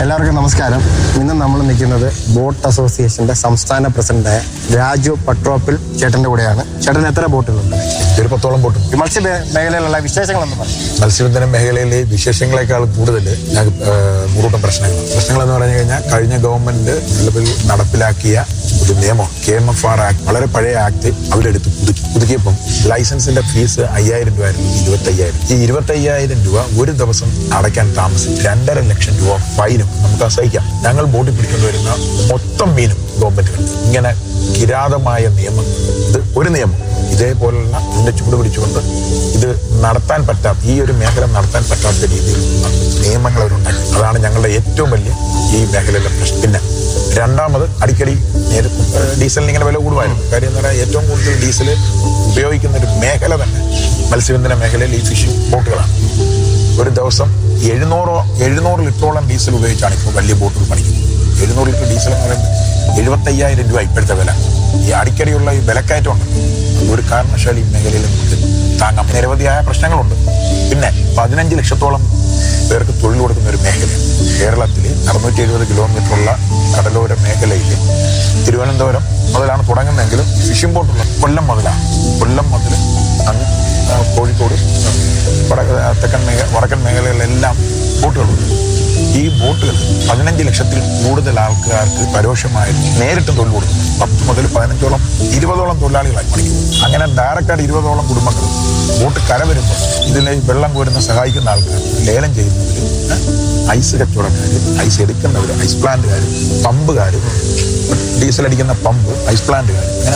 എല്ലാവർക്കും നമസ്കാരം. ഇന്ന് നമ്മൾ നിൽക്കുന്നത് ബോട്ട് അസോസിയേഷന്റെ സംസ്ഥാന പ്രസിഡന്റായ രാജു പട്രോപ്പിൽ ചേട്ടന്റെ കൂടെയാണ്. ചേട്ടൻ എത്ര ബോട്ടുകളുണ്ട്? ഒരു 10ഓളം ബോട്ട്. മത്സ്യ മേഖലയിലുള്ള വിശേഷങ്ങളെന്ന് പറയും. മത്സ്യബന്ധന മേഖലയിലെ വിശേഷങ്ങളെക്കാൾ കൂടുതൽ മൂറുട്ടം പ്രശ്നങ്ങൾ എന്ന് പറഞ്ഞു കഴിഞ്ഞാൽ കഴിഞ്ഞ ഗവൺമെന്റ് നിലവിൽ നടപ്പിലാക്കിയ ഒരു നിയമം KMFR ആക്ട്, വളരെ പഴയ ആക്ട് അവരെടുത്ത് പുതുക്കിയപ്പം ലൈസൻസിന്റെ ഫീസ് 5000 രൂപ ആയിരുന്നു 25,000. ഈ 25,000 രൂപ ഒരു ദിവസം അടയ്ക്കാൻ താമസിച്ച് 2.5 ലക്ഷം രൂപ ഫൈനും നമുക്ക് അസഹിക്കാം. ഞങ്ങൾ ബോട്ടിൽ പിടിച്ചുകൊണ്ട് വരുന്ന മൊത്തം മീനും ഗവൺമെന്റ് ഇങ്ങനെ കിരാതമായ നിയമങ്ങൾ. ഇത് ഒരു നിയമം ഇതേപോലുള്ള ഇതിന്റെ ചൂട് പിടിച്ചുകൊണ്ട് ഇത് നടത്താൻ പറ്റാത്ത, ഈ ഒരു മേഖല നടത്താൻ പറ്റാത്ത രീതിയിലുള്ള നിയമങ്ങൾ അവരുണ്ടാക്കി. അതാണ് ഞങ്ങളുടെ ഏറ്റവും വലിയ ഈ മേഖലയിലെ പ്രശ്നം. പിന്നെ രണ്ടാമത് അടിക്കടി ഡീസലിന് ഇങ്ങനെ വില കൂടുമായിരുന്നു. കാര്യം എന്ന് പറഞ്ഞാൽ ഏറ്റവും കൂടുതൽ ഡീസൽ ഉപയോഗിക്കുന്ന ഒരു മേഖല തന്നെ മത്സ്യബന്ധന മേഖലയിൽ ഈ ഫിഷിംഗ് ബോട്ടുകളാണ്. ഒരു ദിവസം 700 ലിറ്ററോളം ഡീസൽ ഉപയോഗിച്ചാണ് ഇപ്പോൾ വലിയ ബോട്ടുകൾ പണിക്കുന്നത്. 700 ലിറ്റർ ഡീസൽ എന്ന് പറയുമ്പോൾ 75,000 രൂപ ഇപ്പോഴത്തെ വില. ഈ അടിക്കടിയുള്ള ഈ വിലക്കയറ്റം ഉണ്ട്. ഒരു കാരണവശാലും ഈ മേഖലയിൽ നമുക്ക് താങ്ങാം. നിരവധിയായ പ്രശ്നങ്ങളുണ്ട്. പിന്നെ 15 ലക്ഷത്തോളം പേർക്ക് തൊഴിൽ കൊടുക്കുന്ന ഒരു മേഖലയാണ് കേരളത്തിൽ. 670 കിലോമീറ്ററുള്ള കടലോര മേഖലയിൽ തിരുവനന്തപുരം മുതലാണ് തുടങ്ങുന്നതെങ്കിലും ഫിഷിംഗ് ബോട്ടുള്ള കൊല്ലം മുതൽ അങ്ങ് കോഴിക്കോട് വടക്കൻ മേഖലകളിലെല്ലാം ബോട്ടുകളുണ്ട്. ഈ ബോട്ടുകൾ 15 ലക്ഷത്തിൽ കൂടുതൽ ആൾക്കാർക്ക് പരോക്ഷമായി നേരിട്ടും തൊഴിൽ കൊടുക്കും. 10 മുതൽ 15ഓളം 20ഓളം തൊഴിലാളികളായി പണിക്കും. അങ്ങനെ ഡയറക്റ്റായിട്ട് 20ഓളം കുടുംബങ്ങൾ ബോട്ട് കര വരുമ്പോൾ ഇതിലെ വെള്ളം കോരുന്ന സഹായിക്കുന്ന ആൾക്കാർ, ലേലം ചെയ്യുന്നവർ, ഐസ് കച്ചവടക്കാർ, ഐസ് എടുക്കുന്നവർ, ഐസ് പ്ലാന്റുകാർ, പമ്പുകാർ, ഡീസൽ അടിക്കുന്ന പമ്പ്, ഐസ് പ്ലാന്റുകാർ, അങ്ങനെ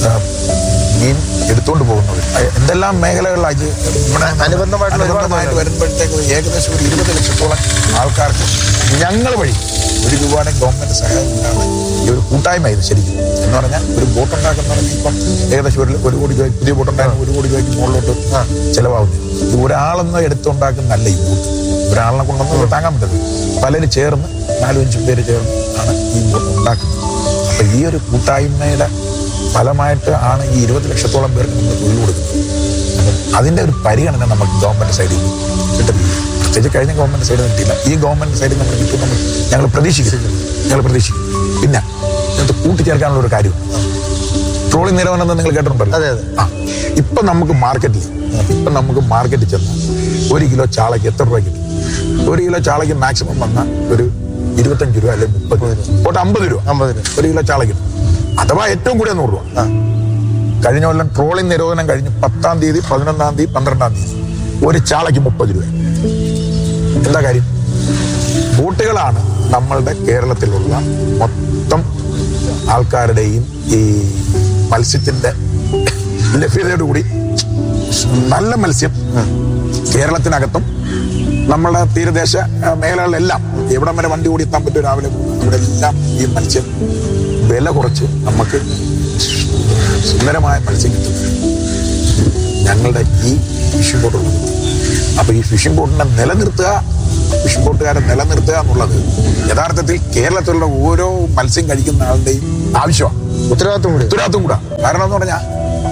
മീൻ എടുത്തുകൊണ്ട് പോകുന്നവർ, എന്തെല്ലാം മേഖലകളിലായി അനുബന്ധമായിട്ട് വരുമ്പോഴത്തേക്ക് ഏകദേശം ഒരു 20 ലക്ഷത്തോളം ആൾക്കാർക്ക് ഞങ്ങൾ വഴി ഒരു രൂപയുടെ ഗവൺമെന്റ് സഹായം ഉണ്ടാകുന്ന ഈ ഒരു കൂട്ടായ്മ ഇത് ശരിക്കും എന്ന് പറഞ്ഞാൽ ഒരു ബോട്ട് ഉണ്ടാക്കുന്നവർക്ക് ഇപ്പം ഏകദേശം 1 കോടി രൂപ, പുതിയ ബോട്ട് ഉണ്ടാകുന്ന 1 കോടി രൂപയ്ക്ക് മുകളിലോട്ട് ചിലവാകുന്നത്. ഇത് ഒരാളെന്ന് എടുത്തുണ്ടാക്കുന്നല്ല ഈ ബോട്ട്. ഒരാളിനെ കൊണ്ടൊന്നും താങ്ങാൻ പറ്റത്തില്ല. പലരും ചേർന്ന് 4-5 പേര് ചേർന്ന് ആണ് ഈ ബോട്ട് ഉണ്ടാക്കുന്നത്. അപ്പൊ ഈ ഒരു കൂട്ടായ്മയുടെ ഫലമായിട്ട് ആണ് ഈ 20 ലക്ഷത്തോളം പേർക്ക് നമ്മൾ തൊഴിൽ കൊടുക്കുന്നത്. അപ്പം അതിന്റെ ഒരു പരിഗണന നമുക്ക് ഗവൺമെന്റ് സൈഡിൽ കിട്ടുന്നില്ല. പ്രത്യേകിച്ച് കഴിഞ്ഞ ഗവൺമെന്റ് സൈഡിൽ കിട്ടിയില്ല. ഈ ഗവൺമെന്റ് സൈഡിൽ നമ്മൾ കിട്ടും ഞങ്ങൾ പ്രതീക്ഷിക്കും. പിന്നെ ഇതിനകത്ത് കൂട്ടിച്ചേർക്കാനുള്ള ഒരു കാര്യം, ട്രോളിംഗ് നിരോധനം എന്ന് നിങ്ങൾ കേട്ടിട്ടുണ്ടല്ലോ. ഇപ്പൊ നമുക്ക് മാർക്കറ്റിൽ ചെന്നാൽ 1 കിലോ ചാളയ്ക്ക് എത്ര രൂപ കിട്ടും? 1 കിലോ ചാളയ്ക്ക് മാക്സിമം വന്നാൽ ഒരു 25 രൂപ അല്ലെങ്കിൽ 30 രൂപ, പോട്ടെ 50 രൂപ 1 കിലോ ചാള കിട്ടും. അഥവാ ഏറ്റവും കൂടിയ 100 രൂപ. കഴിഞ്ഞ കൊല്ലം ട്രോളിംഗ് നിരോധനം കഴിഞ്ഞ് 10-ാം തീയതി, 11-ാം തീയതി, 12-ാം തീയതി ഒരു ചാളയ്ക്ക് 30 രൂപ. എന്താ കാര്യം? ബോട്ടുകളാണ് നമ്മളുടെ കേരളത്തിലുള്ള മൊത്തം ആൾക്കാരുടെയും ഈ മത്സ്യത്തിന്റെ ലഭ്യതയോടുകൂടി നല്ല മത്സ്യം കേരളത്തിനകത്തും നമ്മളുടെ തീരദേശ മേഖലകളിലെല്ലാം എവിടം വരെ വണ്ടി ഓടി എത്താൻ പറ്റും രാവിലെ ഇവിടെ എല്ലാം ഈ മത്സ്യം വില കുറച്ച് നമുക്ക് സുന്ദരമായ മത്സ്യം കിട്ടുന്നത് ഞങ്ങളുടെ ഈ ഫിഷിംഗ് ബോട്ടുള്ളത്. അപ്പൊ ഈ ഫിഷിംഗ് ബോട്ടിനെ ഫിഷിംഗ് ബോട്ടുകാരെ നിലനിർത്തുക എന്നുള്ളത് യഥാർത്ഥത്തിൽ കേരളത്തിലുള്ള ഓരോ മത്സ്യം കഴിക്കുന്ന ആളുടെയും ആവശ്യമാണ്, ഉത്തരവാദിത്വം കൂടാ. കാരണം എന്ന് പറഞ്ഞാൽ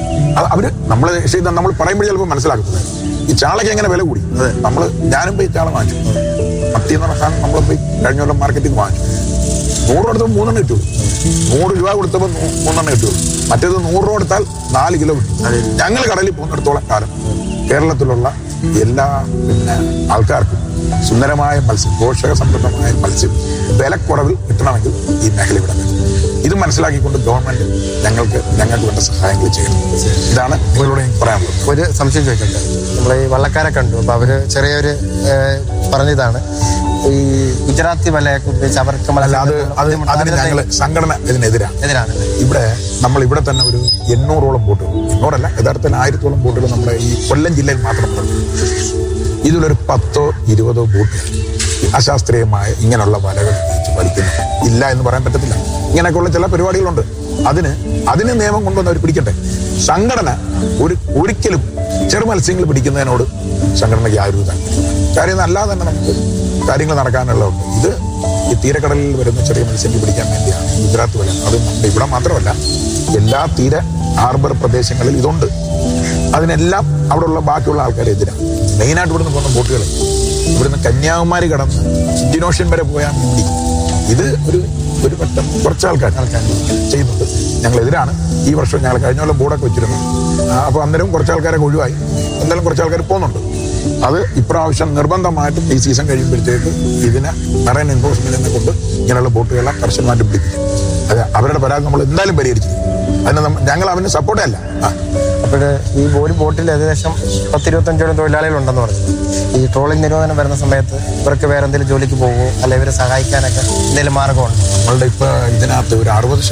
നമ്മൾ പറയുമ്പോൾ ചിലപ്പോൾ മനസ്സിലാക്കുന്നത് ഈ ചാളയ്ക്ക് എങ്ങനെ വില കൂടി. ഞാനും പോയി ചാള വാങ്ങിച്ചു. മത്തി എന്ന് പറഞ്ഞാൽ നമ്മൾ പോയി കഴിഞ്ഞ കൊല്ലം മാർക്കറ്റിൽ നിന്ന് വാങ്ങിച്ചു. 100 കൊടുത്തപ്പോൾ 3 എണ്ണം കിട്ടുള്ളൂ. 100 രൂപ കൊടുത്തപ്പോൾ 3 എണ്ണം കിട്ടുള്ളൂ. മറ്റേത് 100 രൂപ കൊടുത്താൽ 4 കിലോ കിട്ടും. ഞങ്ങൾ കടലിൽ പോകുന്നിടത്തോളം കാലം കേരളത്തിലുള്ള എല്ലാ ആൾക്കാർക്കും സുന്ദരമായ മത്സ്യം, പോഷക സമൃദ്ധമായ മത്സ്യം വിലക്കുറവിൽ കിട്ടണമെങ്കിൽ ഈ മേഖല ഇവിടെ വേണം. ഇത് മനസ്സിലാക്കിക്കൊണ്ട് ഗവൺമെന്റ് ഞങ്ങൾക്ക് വേണ്ട സഹായങ്ങൾ ചെയ്യണം. ഇതാണ് നിങ്ങളോട് എനിക്ക് പറയാനുള്ളത്. ഒരു സംശയം ചോദിക്കട്ടെ. നമ്മൾ ഈ വള്ളക്കാരെ കണ്ടു. അപ്പൊ അവര് ചെറിയൊരു പറഞ്ഞതാണ് ഈ ഗുജറാത്തി വലയൊക്കെ ഉപയോഗിച്ച് അവർക്ക് അതിന് ഞങ്ങൾ സംഘടന ഇതിനെതിരാണ്. ഇവിടെ തന്നെ ഒരു 800ഓളം ബോട്ടുകൾ, 800 അല്ല യഥാർത്ഥത്തിൽ 1000ഓളം ബോട്ടുകൾ നമ്മുടെ ഈ കൊല്ലം ജില്ലയിൽ മാത്രം. ഇതിലൊരു 10-20 ബോട്ടുകൾ അശാസ്ത്രീയമായ ഇങ്ങനെയുള്ള വലകൾ ഉപയോഗിച്ച് വലിക്കുന്നു. ഇല്ല എന്ന് പറയാൻ പറ്റത്തില്ല. ഇങ്ങനെയൊക്കെയുള്ള ചില പരിപാടികളുണ്ട്. അതിന് നിയമം കൊണ്ടുവന്ന് അവർ പിടിക്കട്ടെ. സംഘടന ഒരിക്കലും ചെറു മത്സ്യങ്ങൾ പിടിക്കുന്നതിനോട് സംഘടനയ്ക്ക് യാതൊരു കാര്യം അല്ലാതെ തന്നെ നമുക്ക് കാര്യങ്ങൾ നടക്കാനുള്ളതുണ്ട്. ഇത് ഈ തീരക്കടലിൽ വരുന്ന ചെറിയ മത്സ്യങ്ങൾ പിടിക്കാൻ വേണ്ടിയാണ് ഗുജറാത്ത് വല. അത് നമ്മുടെ ഇവിടെ മാത്രമല്ല, എല്ലാ തീര ഹാർബർ പ്രദേശങ്ങളിൽ ഇതുണ്ട്. അതിനെല്ലാം അവിടെയുള്ള ബാക്കിയുള്ള ആൾക്കാരെ എതിരാണ്. മെയിനായിട്ട് ഇവിടുന്ന് പോകുന്ന ബോട്ടുകൾ ഇവിടുന്ന് കന്യാകുമാരി കടന്ന് ഇന്ത്യൻ ഓഷ്യൻ വരെ പോയാൽ മീൻ പിടിക്കും. ഇത് ഒരു പറ്റം കുറച്ച് ആൾക്കാർ ചെയ്യുന്നുണ്ട്. ഞങ്ങൾ എതിരാണ്. ഈ വർഷം ഞങ്ങൾ കഴിഞ്ഞ കൊല്ലം ബോർഡൊക്കെ വെച്ചിരുന്നു. അപ്പോൾ അന്നേരം കുറച്ച് ആൾക്കാരൊക്കെ ഒഴിവായി. എന്തായാലും കുറച്ച് ആൾക്കാർ പോകുന്നുണ്ട്. അത് ഇപ്രാവശ്യം നിർബന്ധമായിട്ടും ഈ സീസൺ കഴിയുമ്പോഴത്തേക്ക് ഇതിനെ മറൈൻ എൻഫോഴ്സ്മെന്റിനെ കൊണ്ട് ഇങ്ങനെയുള്ള ബോട്ടുകളെല്ലാം കർശനമായിട്ട് പിടിപ്പിക്കും. അത് അവരുടെ പരാതി നമ്മൾ എന്തായാലും പരിഹരിച്ചു. അതിന് ഞങ്ങൾ അവന് സപ്പോർട്ടേ അല്ല. അപ്പോൾ ഈ ഒരു ബോട്ടിൽ ഏകദേശം 10-25 തൊഴിലാളികളുണ്ടെന്ന് പറഞ്ഞു. ഈ ട്രോളിംഗ് നിരോധനം വരുന്ന സമയത്ത് ഇവർക്ക് വേറെ എന്തെങ്കിലും ജോലിക്ക് പോകുമോ, അല്ലെ ഇവരെ സഹായിക്കാനൊക്കെ എന്തെങ്കിലും മാർഗമുണ്ട്? നമ്മളുടെ ഇപ്പോൾ ഇതിനകത്ത് ഒരു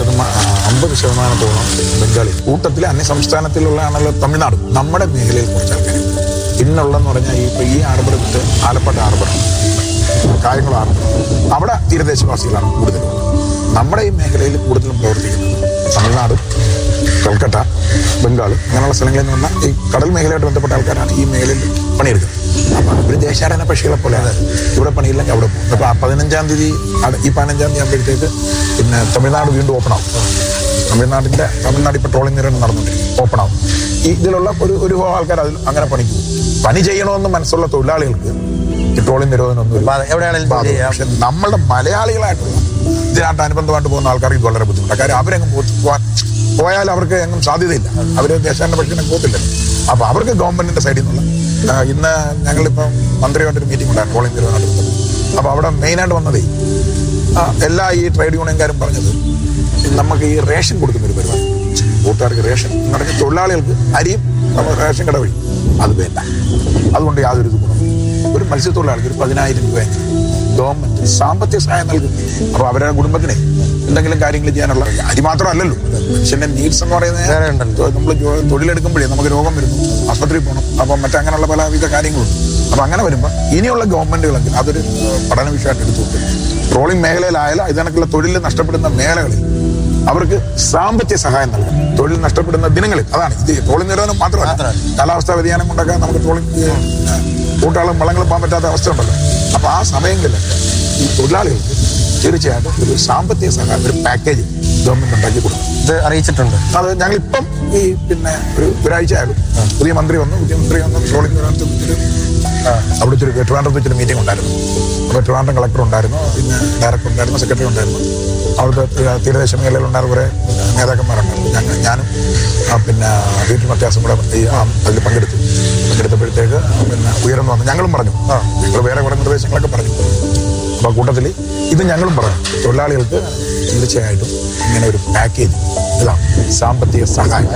50% ബംഗാളി കൂട്ടത്തിൽ അന്യ സംസ്ഥാനത്തിലുള്ള ആണല്ലോ തമിഴ്നാട്. നമ്മുടെ മേഖലയിൽ കുറച്ച് ആൾക്കാർ പിന്നുള്ളതെന്ന് പറഞ്ഞാൽ ഈ ഹാർബർ വിട്ട് ആലപ്പാട് ഹാർബർ, കായംകുളം ഹാർബർ, അവിടെ തീരദേശവാസികളാണ് കൂടുതലും. നമ്മുടെ ഈ മേഖലയിൽ കൂടുതലും പ്രവർത്തിക്കുന്നത് തമിഴ്നാട്, കൽക്കട്ട, ബംഗാൾ അങ്ങനെയുള്ള സ്ഥലങ്ങളിൽ നിന്ന് വന്ന ഈ കടൽ മേഖലയായിട്ട് ബന്ധപ്പെട്ട ആൾക്കാരാണ് ഈ മേഖലയിൽ പണിയെടുക്കുന്നത്. അപ്പം ഒരു ദേശാടന പക്ഷികളെ പോലെയാണ്. ഇവിടെ പണിയില്ലെങ്കിൽ അവിടെ പോകും. അപ്പോൾ 15-ാം തീയതി ഈ 15-ാം തീയതി ആകുമ്പോഴത്തേക്ക് പിന്നെ തമിഴ്നാട് വീണ്ടും ഓപ്പൺ ആവും. തമിഴ്നാട് ഇപ്പോൾ ട്രോളിംഗ് നിരോധനം നടന്നുകൊണ്ടിരിക്കും, ഓപ്പൺ ആവും. ഇതിലുള്ള ഒരു ആൾക്കാർ അതിൽ അങ്ങനെ പണിക്കും. പണി ചെയ്യണമെന്ന് മനസ്സുള്ള തൊഴിലാളികൾക്ക് ഈ ട്രോളിംഗ് നിരോധനം ഒന്നും പക്ഷെ നമ്മളുടെ മലയാളികളായിട്ടുള്ള ഇതിനായിട്ട് അനുബന്ധമായിട്ട് പോകുന്ന ആൾക്കാർക്ക് ഇത് വളരെ ബുദ്ധിമുട്ടാണ്. കാര്യം അവരെങ്ങും പോയാൽ അവർക്ക് എങ്ങും സാധ്യതയില്ല. അവർ ദേശാടന പക്ഷിനെ പോകത്തില്ല. അപ്പോൾ അവർക്ക് ഗവൺമെന്റിന്റെ സൈഡിൽ നിന്നുള്ള ഇന്ന് ഞങ്ങളിപ്പം മന്ത്രിയുമായിട്ടൊരു മീറ്റിംഗ് ഉണ്ടായിരുന്നു ട്രോളിംഗ് നിരോധനമായിട്ട്. അപ്പോൾ അവിടെ മെയിനായിട്ട് വന്നതേ എല്ലാ ഈ ട്രേഡ് യൂണിയൻകാരും പറഞ്ഞത് നമുക്ക് ഈ റേഷൻ കൊടുക്കുന്നൊരു പരിപാടി, കൂട്ടുകാർക്ക് റേഷൻ എന്ന് പറഞ്ഞാൽ തൊഴിലാളികൾക്ക് അരിയും റേഷൻ കട വഴി അത് വേണ്ട. അതുകൊണ്ട് യാതൊരു ഇത് ഗുണം. ഒരു മത്സ്യത്തൊഴിലാളിക്ക് ഒരു 10,000 രൂപയെങ്കിലും ഗവൺമെന്റ് സാമ്പത്തിക സഹായം നൽകും. അപ്പോൾ അവരുടെ കുടുംബത്തിന് എന്തെങ്കിലും കാര്യങ്ങൾ ചെയ്യാനുള്ള അരി മാത്രമല്ലല്ലോ, മനുഷ്യന്റെ നീഡ്സ് എന്ന് പറയുന്നത് നമ്മൾ തൊഴിലെടുക്കുമ്പോഴേ നമുക്ക് രോഗം വരുന്നു, ആശുപത്രിയിൽ പോകണം, അപ്പം മറ്റങ്ങനെയുള്ള പലവിധ കാര്യങ്ങളുണ്ട്. അപ്പം അങ്ങനെ വരുമ്പോൾ ഇനിയുള്ള ഗവൺമെന്റുകളെങ്കിൽ അതൊരു പഠന വിഷയമായിട്ട് എടുത്തുകൊണ്ട് ട്രോളിംഗ് മേഖലയിലായാലും ഇതിനൊക്കെയുള്ള തൊഴിൽ നഷ്ടപ്പെടുന്ന മേഖലകളിൽ അവർക്ക് സാമ്പത്തിക സഹായം നൽകും. തൊഴിൽ നഷ്ടപ്പെടുന്ന ദിനങ്ങളിൽ അതാണ് ഇത്. ട്രോളിംഗ് നിരോധനം മാത്രമല്ല, കാലാവസ്ഥാ വ്യതിയാനം കൊണ്ടൊക്കെ നമുക്ക് ട്രോളിംഗ് കൂട്ടാളും വള്ളങ്ങളും പോകാൻ പറ്റാത്ത അവസ്ഥ ഉണ്ടല്ലോ. അപ്പൊ ആ സമയങ്ങളിലൊക്കെ ഈ തൊഴിലാളികൾക്ക് തീർച്ചയായിട്ടും ഒരു സാമ്പത്തിക സഹായം, ഒരു പാക്കേജ് ഗവൺമെന്റ് ഉണ്ടാക്കി കൊടുക്കും. ഇത് അറിയിച്ചിട്ടുണ്ട്. അത് ഞങ്ങളിപ്പം ഈ പിന്നെ ഒരാഴ്ച ആയാലും പുതിയ മന്ത്രി വന്നു ട്രോളിംഗ് നിരോധനത്തിൽ അവിടെ ട്രിവാൻഡ്രത്ത് വെച്ചൊരു മീറ്റിംഗ് ഉണ്ടായിരുന്നു. അപ്പോൾ ട്രിവാൻഡ്രം കളക്ടർ ഉണ്ടായിരുന്നു, പിന്നെ ഡയറക്ടർ ഉണ്ടായിരുന്നു, സെക്രട്ടറി ഉണ്ടായിരുന്നു, അവിടുത്തെ തീരദേശ മേഖലയിലുണ്ടായിരുന്ന കുറേ നേതാക്കന്മാരുണ്ടായിരുന്നു. ഞാനും പിന്നെ വീട്ടിൽ വ്യത്യാസം കൂടെ അതിൽ പങ്കെടുത്തപ്പോഴത്തേക്ക് പിന്നെ ഉയർന്നു വന്നു. ഞങ്ങളും പറഞ്ഞു, ഞങ്ങൾ വേറെ കുറേ നിർദ്ദേശങ്ങളൊക്കെ പറഞ്ഞു. അപ്പോൾ കൂട്ടത്തിൽ ഇത് ഞങ്ങളും പറഞ്ഞു, തൊഴിലാളികൾക്ക് തീർച്ചയായിട്ടും ഇങ്ങനെ ഒരു പാക്കേജ് ഇതാണ് സാമ്പത്തിക സഹായം.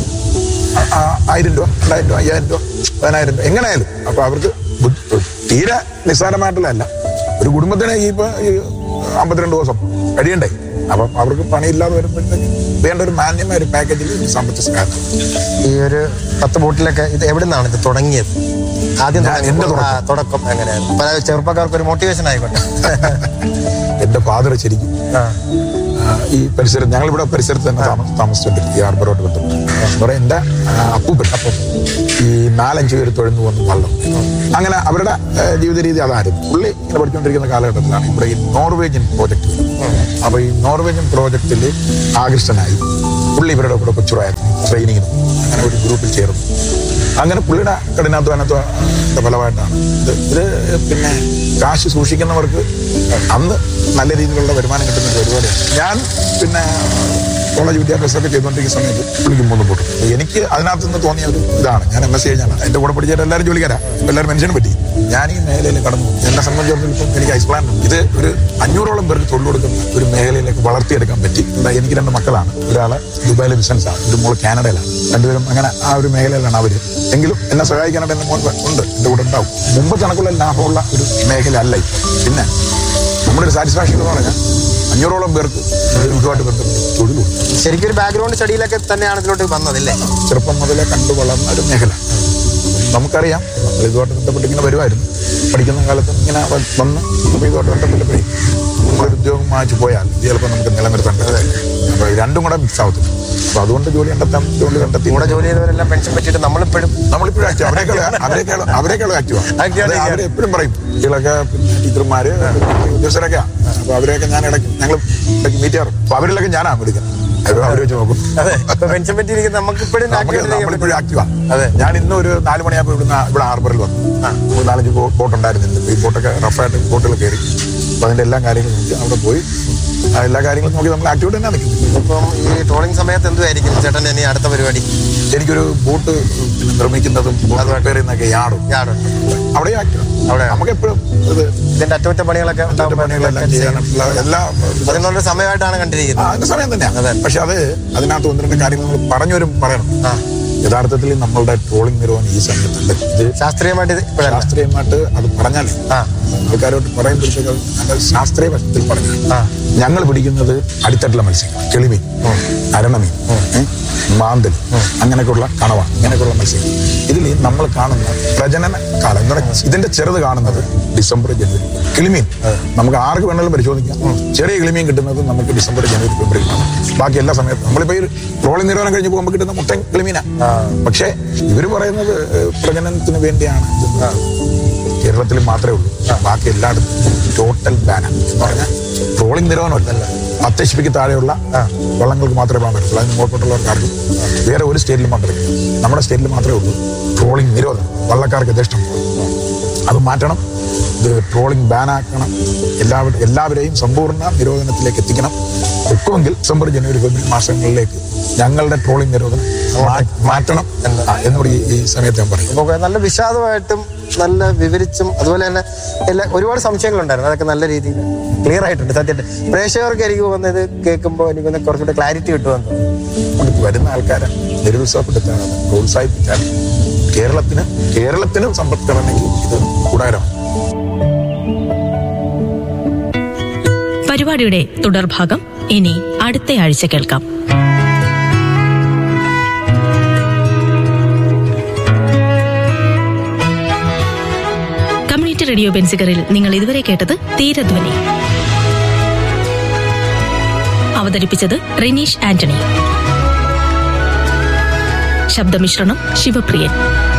1000 രൂപ, 2000 രൂപ, 5000 രൂപ, 10000 രൂപ എങ്ങനെയായാലും. അപ്പോൾ അവർക്ക് തീരെ നിസ്സാരമായിട്ടുള്ളതല്ല. ഒരു കുടുംബത്തിന് ഈ 52 ദിവസം കഴിയണ്ടേ. അപ്പം അവർക്ക് പണിയില്ലാതെ വരുമ്പോഴത്തേക്ക് വേണ്ട ഒരു മാന്യമായ ഒരു പാക്കേജിൽ സാമ്പത്തിക സഹായം. ഈ ഒരു 10 ബോട്ടിലൊക്കെ ഇത് എവിടെ നിന്നാണ് ഇത് തുടങ്ങിയത്? ആദ്യം എന്റെ തുടക്കം എങ്ങനെയായിരുന്നു? പല ചെറുപ്പക്കാർക്ക് ഒരു മോട്ടിവേഷൻ ആയിക്കോട്ടെ. എന്റെ ഫാദർ ശരിക്കും ഈ പരിസരം, ഞങ്ങളിവിടെ പരിസരത്ത് തന്നെ താമസിച്ചുകൊണ്ടിരിക്കും, ഈ ഹാർബറോട്ട് ബന്ധപ്പെട്ട്. കുറെ എൻ്റെ അപ്പൂപ്പൻ ഈ 4-5 പേര് തുഴഞ്ഞു പോകുന്ന വള്ളം. അങ്ങനെ അവരുടെ ജീവിത രീതി അതായിരുന്നു. പുള്ളി ഇങ്ങനെ പഠിച്ചുകൊണ്ടിരിക്കുന്ന കാലഘട്ടത്തിലാണ് ഇവിടെ ഈ നോർവേജിയൻ പ്രോജക്റ്റ്. അപ്പൊ ഈ നോർവേജിയൻ പ്രോജക്റ്റിൽ ആകൃഷ്ടനായി പുള്ളി ഇവരുടെ കൂടെ കൊച്ചുറായിരുന്നു ട്രെയിനിങ്ങിനും അങ്ങനെ ഒരു ഗ്രൂപ്പിൽ ചേർന്നു. അങ്ങനെ പുള്ളിയുടെ കഠിനാധ്വാനത്തിന്റെ ഫലമായിട്ടാണ് ഇത് പിന്നെ കാശ് സൂക്ഷിക്കുന്നവർക്ക് അന്ന് നല്ല രീതിയിലുള്ള വരുമാനം കിട്ടുന്ന പരിപാടിയാണ്. ഞാൻ പിന്നെ കോളേജ് വിദ്യാഭ്യാസമൊക്കെ ചെയ്തുകൊണ്ടിരിക്കുന്ന സമയത്ത് പുള്ളിക്ക് 3 ബോട്ട്. എനിക്ക് അതിനകത്ത് നിന്ന് തോന്നിയ ഒരു ഇതാണ്, ഞാൻ MSc കഴിഞ്ഞാണ്. എൻ്റെ കൂടെ പഠിച്ചിട്ട് എല്ലാവരും ജോലിക്കാരാ, എല്ലാവരും മെൻഷനും പറ്റി. ഞാൻ ഈ മേഖലയിൽ കടന്നു. എന്നെ സംബന്ധിച്ചിടത്തോളം ഇപ്പം എനിക്ക് ഐസ്പ്ലാൻ ഇത് ഒരു 500ഓളം പേർക്ക് തൊഴിൽ കൊടുക്കുന്ന ഒരു മേഖലയിലേക്ക് വളർത്തിയെടുക്കാൻ പറ്റി. എനിക്ക് 2 മക്കളാണ്. ഒരാള് ദുബായിലെ ബിസിനസ്സാണ്, ഒരു മോള് കാനഡയിലാണ്. രണ്ടുപേരും അങ്ങനെ ആ ഒരു മേഖലയിലാണ് അവർ. എങ്കിലും എന്നെ സഹായിക്കാനായിട്ട് എൻ്റെ മോൻ ഉണ്ട്, എൻ്റെ കൂടെ ഉണ്ടാവും. മുമ്പ് കണക്കുള്ള ലാഭമുള്ള ഒരു മേഖല അല്ല ഇപ്പം. പിന്നെ നമ്മുടെ ഒരു സാറ്റിസ്ഫാക്ഷൻ എന്ന് പറഞ്ഞാൽ 500ഓളം പേർക്ക് ഇതുമായിട്ട് ബന്ധപ്പെട്ട് തൊഴിൽ കൊടുക്കും. ശരിക്കും ഒരു ബാക്ക്ഗ്രൗണ്ട് സ്റ്റഡിയിലൊക്കെ തന്നെയാണ് ഇതിലോട്ട് വന്നതല്ലേ? ചെറുപ്പം മുതലേ കണ്ടു വളർന്ന ഒരു മേഖല. നമുക്കറിയാം, നമ്മൾ ഇതുമായിട്ട് ബന്ധപ്പെട്ട് ഇങ്ങനെ വരുമായിരുന്നു. പഠിക്കുന്ന കാലത്ത് ഇങ്ങനെ വന്ന് അപ്പോൾ ഇതുമായിട്ട് ബന്ധപ്പെട്ടപ്പോഴേ നമ്മളൊരു ഉദ്യോഗം വാങ്ങിച്ചു പോയാൽ ഇത് ചിലപ്പോൾ നമുക്ക് നിലനിർത്തേണ്ടത്. അപ്പോൾ രണ്ടും കൂടെ മിക്സ് ആവത്തില്ല. അപ്പോൾ അതുകൊണ്ട് ജോലി കണ്ടെത്തി ഇവിടെ ജോലി ചെയ്തവരെല്ലാം പെൻഷൻ പറ്റിയിട്ട് നമ്മളിപ്പോഴും ആക്റ്റീവ്. അവരെക്കാളും ആക്റ്റീവാണ്. അവരെപ്പോഴും പറയും കുട്ടികളൊക്കെ ടീച്ചർമാര് ഉദ്യോഗസ്ഥരൊക്കെയാണ്. അപ്പോൾ അവരെയൊക്കെ ഞങ്ങൾ മീറ്റ് ചെയ്യാറും. അപ്പോൾ അവരിലൊക്കെ ഞാനാണ് വിളിക്കുന്നത്. അവർ വെച്ച് നോക്കും. അതെ, ഇപ്പൊ പെൻഷൻ പറ്റിയിരിക്കുന്ന നമുക്ക് ഇപ്പോഴും നമ്മളിപ്പോഴും ആക്റ്റീവാ. അതെ, ഞാൻ ഇന്ന് ഒരു 4 മണിയാകുമ്പോൾ ഇവിടെ ഹാർബറിൽ വന്നു. 4-5 ബോട്ട് ഉണ്ടായിരുന്നു. ഈ ബോട്ടൊക്കെ റഫായിട്ട് ബോട്ടുകൾ കയറി. അപ്പൊ അതിന്റെ എല്ലാ കാര്യങ്ങളും നോക്കി അവിടെ പോയി എല്ലാ കാര്യങ്ങളും നോക്കി നമ്മൾ ആക്റ്റീവായിട്ട് തന്നെ നിൽക്കുന്നു. ഇപ്പം ഈ ട്രോളിംഗ് സമയത്ത് എന്തുമായിരിക്കും ചേട്ടൻ ഇനി അടുത്ത പരിപാടി? എനിക്കൊരു ബോട്ട് നിർമ്മിക്കുന്നതും റിപ്പയർ ചെയ്യുന്നൊക്കെ യാർഡുണ്ട്. അവിടെ ആക്റ്റീവ്. അവിടെ നമുക്ക് എപ്പോഴും ഇതിന്റെ അറ്റകുറ്റപ്പണികളൊക്കെ പണികളെല്ലാം ചെയ്യാനുള്ള എല്ലാ അതിനുള്ള സമയമായിട്ടാണ് കണ്ടിരിക്കുന്നത്. അതിന്റെ സമയം തന്നെയാണ്. പക്ഷെ അതിനകത്ത് 1-2 കാര്യങ്ങൾ നമ്മൾ പറയണം. യഥാർത്ഥത്തിൽ നമ്മളുടെ ട്രോളിംഗ് നിരോധനം ഈ സമയത്തല്ല. ഇത് ശാസ്ത്രീയമായിട്ട് അത് പറഞ്ഞാൽ ആൾക്കാരോട്ട് പറയുമ്പോഴത്തേക്ക് നല്ല ശാസ്ത്രീയ വശത്തിൽ പറഞ്ഞാൽ ഞങ്ങൾ പിടിക്കുന്നത് അടിത്തട്ടിലെ മത്സ്യങ്ങൾ, കിളിമീൻ, അരണമീൻ, മാന്തൽ, അങ്ങനെയൊക്കെയുള്ള കണവ, ഇങ്ങനെയൊക്കെയുള്ള മത്സ്യങ്ങൾ. ഇതിൽ നമ്മൾ കാണുന്ന പ്രജനന കാലം എന്ന് പറഞ്ഞാൽ ഇതിന്റെ ചെറുത് കാണുന്നത് ഡിസംബർ, ജനുവരി. കിളിമീൻ നമുക്ക് ആർക്ക് വേണമെങ്കിലും പരിശോധിക്കാം. ചെറിയ കിളിമീൻ കിട്ടുന്നത് നമുക്ക് ഡിസംബർ, ജനുവരി, ഫെബ്രുവരി. ബാക്കി എല്ലാ സമയത്തും നമ്മളിപ്പോ ഈ ട്രോളിംഗ് നിരോധനം കഴിഞ്ഞ് പോകുമ്പോൾ കിട്ടുന്ന മുട്ടൻ കിളിമീനാ. പക്ഷേ ഇവര് പറയുന്നത് പ്രജനനത്തിന് വേണ്ടിയാണ്. കേരളത്തിൽ മാത്രമേ ഉള്ളൂ. ബാക്കി എല്ലായിടത്തും ടോട്ടൽ ബാൻ എന്ന് പറഞ്ഞാൽ ട്രോളിംഗ് നിരോധനമല്ല. 10 HP താഴെയുള്ള വള്ളങ്ങൾക്ക് മാത്രമേ പോകാൻ പറ്റുള്ളൂ. അതിന് മുമ്പോട്ടുള്ളവർക്കാർക്കും വേറെ ഒരു സ്റ്റേറ്റിലും പോകാൻ പറ്റില്ല. നമ്മുടെ സ്റ്റേറ്റിൽ മാത്രമേ ഉള്ളൂ ട്രോളിംഗ് നിരോധനം. വള്ളക്കാർക്ക് യഥേഷ്ടം അത് മാറ്റണം. ഇത് ട്രോളിംഗ് ബാനാക്കണം. എല്ലാവരെയും സമ്പൂർണ്ണ നിരോധനത്തിലേക്ക് എത്തിക്കണം. ഒക്കുമെങ്കിൽ ഡിസംബർ, ജനുവരി, ഫെബ്രുവരി മാസങ്ങളിലേക്ക് ഞങ്ങളുടെ ട്രോളിംഗ് നിരോധനം മാറ്റണം എന്നോട് ഈ സമയത്ത് ഞാൻ പറയും. നല്ല വിഷാദമായിട്ടും നല്ല വിവരിച്ചും അതുപോലെ തന്നെ ഒരുപാട് സംശയങ്ങളുണ്ടായിരുന്നു. അതൊക്കെ നല്ല രീതിയിൽ ക്ലിയർ ആയിട്ടുണ്ട്. സത്യമായിട്ട് പ്രേക്ഷകർക്ക് എനിക്ക് തോന്നുന്നത് കേൾക്കുമ്പോൾ എനിക്കൊന്ന് കുറച്ചുകൂടെ ക്ലാരിറ്റി കിട്ടുമെന്ന്. വരുന്ന ആൾക്കാരെ നിരുത്സാഹപ്പെടുത്താൻ, പ്രോത്സാഹിപ്പിക്കാൻ കേരളത്തിനും സമ്പദ്ഘടനയ്ക്ക് ഇത് ഗുണകരമാണ്. പരിപാടിയുടെ തുടർഭാഗം ഇനി അടുത്ത ആഴ്ച കേൾക്കാം. കമ്മ്യൂണിറ്റി റേഡിയോ ബെൻസിഗറിൽ നിങ്ങൾ ഇതുവരെ കേട്ടത് തീരധ്വനി. അവതരിപ്പിച്ചത് റിനീഷ് ആന്റണി. ശബ്ദമിശ്രണം ശിവപ്രിയൻ.